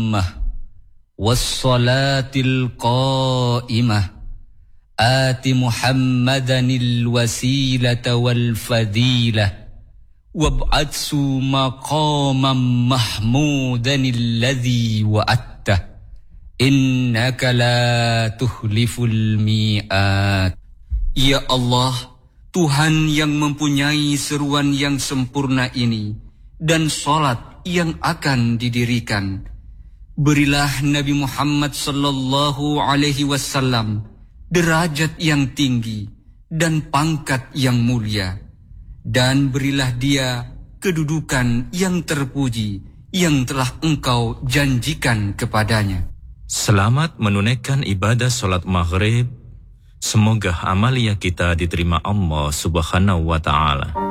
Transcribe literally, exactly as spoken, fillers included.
التامة والصلاة القائمة آت محمدا الوسيلة والفضيلة وابعثه مقاما محمودا الذي وعدته إنك لا تخلف الميعاد. Ya Allah, Tuhan yang mempunyai seruan yang sempurna ini dan salat yang akan didirikan, berilah Nabi Muhammad sallallahu alaihi wasallam derajat yang tinggi dan pangkat yang mulia, dan berilah dia kedudukan yang terpuji yang telah Engkau janjikan kepadanya. Selamat menunaikan ibadah solat maghrib. Semoga amalia kita diterima Allah Subhanahu wa ta'ala.